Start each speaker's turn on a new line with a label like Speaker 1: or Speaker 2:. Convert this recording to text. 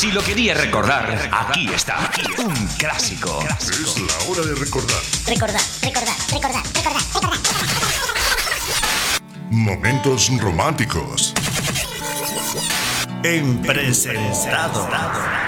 Speaker 1: Si lo quería recordar, aquí está. Un clásico.
Speaker 2: Es la hora de recordar.
Speaker 3: Recordar.
Speaker 2: Momentos románticos.
Speaker 4: En presentado.